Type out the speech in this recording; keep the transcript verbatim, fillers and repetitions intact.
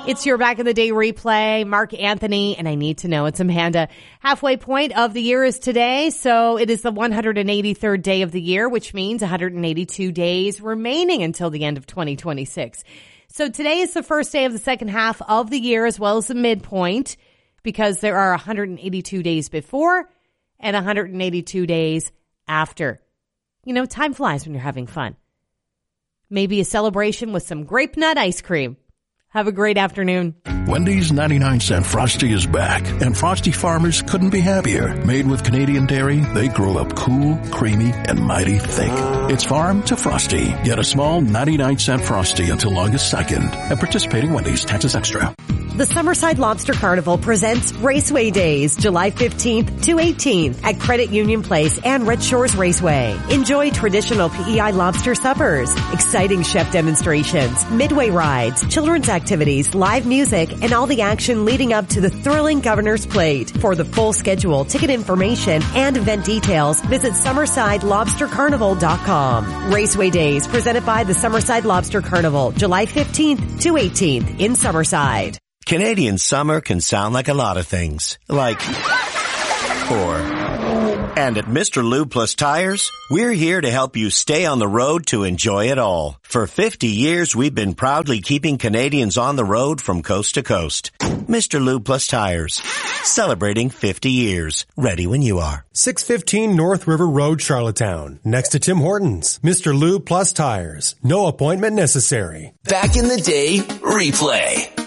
It's your Back in the Day replay. Mark Anthony, and I need to know it's Amanda. Halfway point of the year is today, so it is the one hundred eighty-third day of the year, which means one hundred eighty-two days remaining until the end of twenty twenty-six. So today is the first day of the second half of the year, as well as the midpoint, because there are one hundred eighty-two days before and one hundred eighty-two days after. You know, time flies when you're having fun. Maybe a celebration with some grape nut ice cream. Have a great afternoon. Wendy's ninety-nine cent Frosty is back, and Frosty farmers couldn't be happier. Made with Canadian dairy, they grow up cool, creamy, and mighty thick. It's farm to Frosty. Get a small ninety-nine cent Frosty until August second at participating Wendy's. Taxes extra. The Summerside Lobster Carnival presents Raceway Days, July fifteenth to eighteenth at Credit Union Place and Red Shores Raceway. Enjoy traditional P E I lobster suppers, exciting chef demonstrations, midway rides, children's activities, live music, and all the action leading up to the thrilling Governor's Plate. For the full schedule, ticket information, and event details, visit summerside lobster carnival dot com. Raceway Days presented by the Summerside Lobster Carnival, July fifteenth to eighteenth in Summerside. Canadian summer can sound like a lot of things, like, or, and at Mister Lube Plus Tires, we're here to help you stay on the road to enjoy it all. For fifty years, we've been proudly keeping Canadians on the road from coast to coast. Mister Lube Plus Tires, celebrating fifty years. Ready when you are. six fifteen North River Road, Charlottetown, next to Tim Hortons. Mister Lube Plus Tires, no appointment necessary. Back in the Day replay.